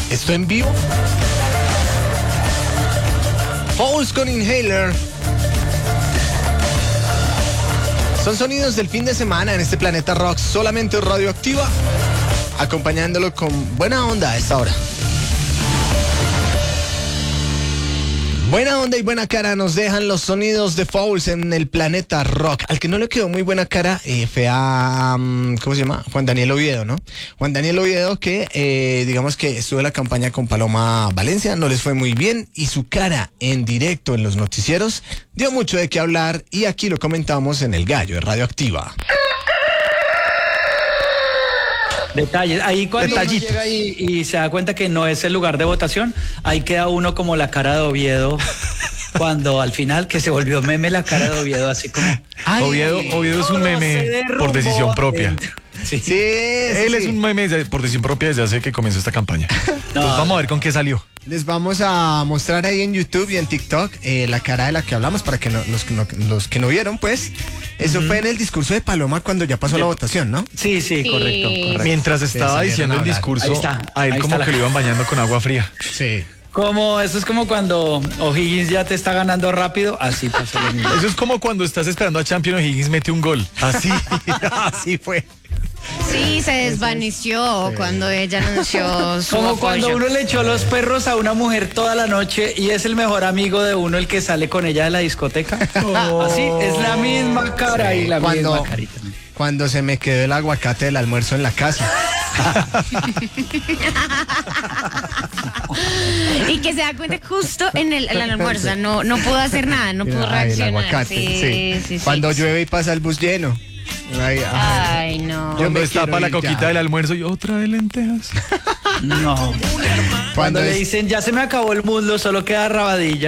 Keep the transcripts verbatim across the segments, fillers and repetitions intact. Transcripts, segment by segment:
Esto en vivo. Fouls con Inhaler. Son sonidos del fin de semana en este Planeta Rock, solamente Radioactiva, acompañándolo con buena onda a esta hora. Buena onda y buena cara nos dejan los sonidos de Fouls en el Planeta Rock. Al que no le quedó muy buena cara eh, fue a, um, ¿cómo se llama? Juan Daniel Oviedo, ¿no? Juan Daniel Oviedo que, eh, digamos que estuvo en la campaña con Paloma Valencia, no les fue muy bien y su cara en directo en los noticieros dio mucho de qué hablar y aquí lo comentamos en El Gallo de Radioactiva. Detalles. Ahí cuando uno Detallitos. llega y, y se da cuenta que no es el lugar de votación, ahí queda uno como la cara de Oviedo, cuando al final que se volvió meme la cara de Oviedo, así como... Ay, Oviedo, Oviedo es un meme por decisión propia. Sí. Sí, sí, Él sí. es un meme por decisión propia desde hace que comenzó esta campaña. No. Entonces vamos a ver con qué salió. Les vamos a mostrar ahí en YouTube y en TikTok eh, la cara de la que hablamos para que no- los, que no, los que no vieron, pues. Eso fue en el discurso de Paloma cuando ya pasó la votación, ¿no? Sí, sí, Sí. correcto, correcto. Mientras Sí, estaba salieron diciendo a el hablar. discurso, Ahí está, a él ahí como está que la- lo iban bañando con agua fría. Sí. Como, eso es como cuando O'Higgins ya te está ganando rápido, así pasó lo mismo. Eso es como cuando estás esperando a Champions y Higgins mete un gol. Así, así fue. Sí, se desvaneció cuando ella anunció su Como apoyo. cuando uno le echó los perros a una mujer toda la noche y es el mejor amigo de uno el que sale con ella de la discoteca. Así, es la misma cara y la Cuando- misma carita. Cuando se me quedó el aguacate del almuerzo en la casa. Y que se da cuenta justo en el, en el almuerzo, no, no pudo hacer nada, no pudo Ay, el reaccionar. aguacate, sí, sí. sí, sí. Cuando llueve y pasa el bus lleno. Ay, ay. Ay, no. Yo Cuando me destapa quiero la ir coquita ya. del almuerzo y otra de lentejas. No. Cuando Cuando le es- dicen, ya se me acabó el muslo, solo queda rabadilla.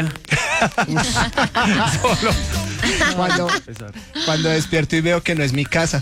Solo. Cuando, cuando despierto y veo que no es mi casa.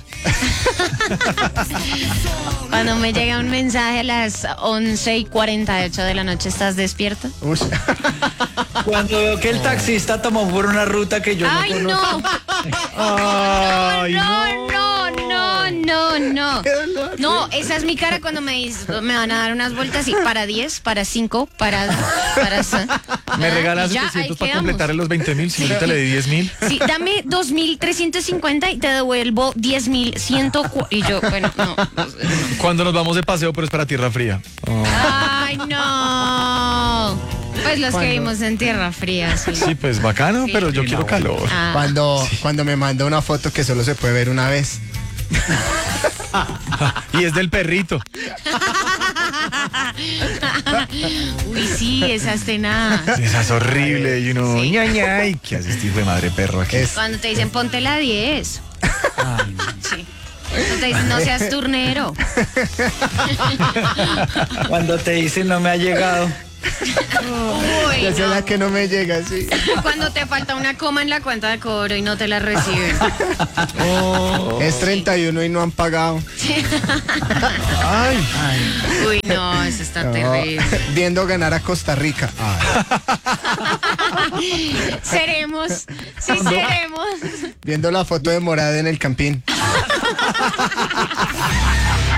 Cuando me llega un mensaje a las once y cuarenta y ocho de la noche, ¿estás despierto? Uy. Cuando veo que el taxista tomó por una ruta que yo no ¡Ay, conozco. no! Ay, No, no, no, no, no. No, esa es mi cara cuando me dice, me van a dar unas vueltas y para diez, para cinco, para... para Me regalas Ya, ahí setecientos para quedamos. completar los veinte mil, si ahorita le di diez mil. Sí, dame dos mil trescientos cincuenta y te devuelvo diez mil ciento cu- y yo, bueno, no. Cuando nos vamos de paseo, pero es para tierra fría. Ay, no. Pues los que vimos en Tierra Fría, sí. Sí, pues bacano, Sí. pero yo Sí, quiero no. calor. Ah. Cuando, cuando me manda una foto que solo se puede ver una vez. Y es del perrito. Uy, sí, esa escena. Esa es horrible. Y uno, Sí. ña, ña, y ¿qué hace este hijo de madre perro aquí? Es- Cuando te dicen ponte la diez. Ay, no. Sí. Cuando te dicen no seas turnero. Cuando te dicen no me ha llegado. Uy, Esa es no. la que no me llega, sí. Cuando te falta una coma en la cuenta de cobro y no te la reciben. Es treinta y uno y no han pagado. Ay, Uy, no, eso está No. terrible. Viendo ganar a Costa Rica. Seremos, sí seremos. Viendo la foto de Morada en el Campín.